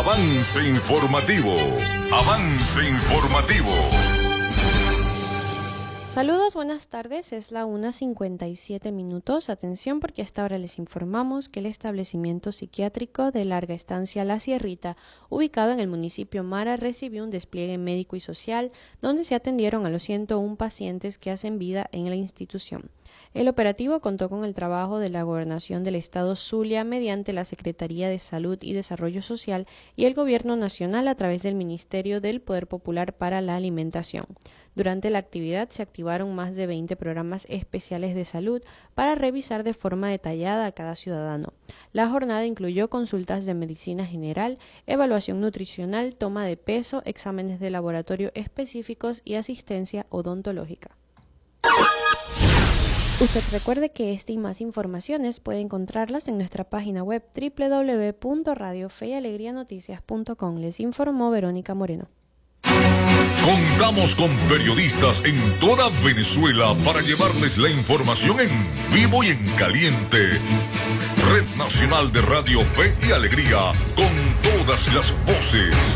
Avance informativo. Avance informativo. Saludos, buenas tardes, es la 1:57. Atención porque a esta hora les informamos que el establecimiento psiquiátrico de larga estancia La Sierrita, ubicado en el municipio Mara, recibió un despliegue médico y social donde se atendieron a los 101 pacientes que hacen vida en la institución. El operativo contó con el trabajo de la Gobernación del Estado Zulia mediante la Secretaría de Salud y Desarrollo Social y el Gobierno Nacional a través del Ministerio del Poder Popular para la Alimentación. Durante la actividad se activaron más de 20 programas especiales de salud para revisar de forma detallada a cada ciudadano. La jornada incluyó consultas de medicina general, evaluación nutricional, toma de peso, exámenes de laboratorio específicos y asistencia odontológica. Usted recuerde que esta y más informaciones puede encontrarlas en nuestra página web www.radiofeyalegrianoticias.com. Les informó Verónica Moreno. Contamos con periodistas en toda Venezuela para llevarles la información en vivo y en caliente. Red Nacional de Radio Fe y Alegría, con todas las voces.